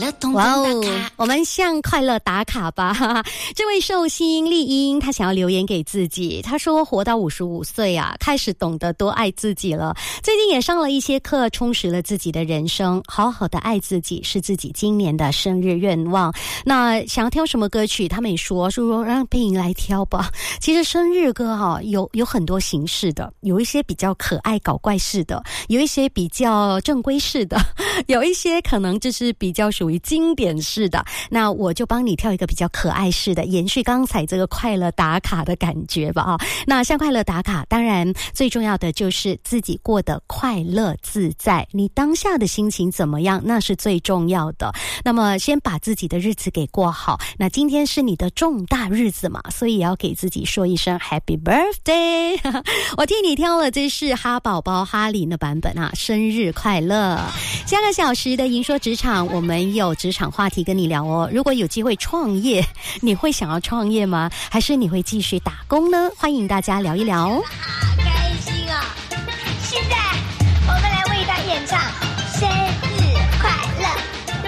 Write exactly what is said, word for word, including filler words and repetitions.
咚咚打卡， 我们向快乐打卡吧。这位寿星丽英，她想要留言给自己，她说活到五十五岁啊，开始懂得多爱自己了。最近也上了一些课，充实了自己的人生，好好的爱自己是自己今年的生日愿望。那想要挑什么歌曲，他们也说说让佩莹来挑吧。其实生日歌哈、啊、有有很多形式的，有一些比较可爱搞怪式的，有一些比较正规式的，有一些可能就是比较属于经典式的。那我就帮你挑一个比较可爱式的，延续刚才这个快乐打卡的感觉吧啊。那像快乐打卡，当然最重要的就是自己过得快乐自在，你当下的心情怎么样，那是最重要的。那么先把自己的日子给过好，那今天是你的重大日子嘛，所以也要给自己说一声 Happy Birthday。 我替你挑了，这是哈宝宝哈林的版本啊，生日快乐。下个小时的银说职场，我们有职场话题跟你聊哦。如果有机会创业，你会想要创业吗？还是你会继续打工呢？欢迎大家聊一聊。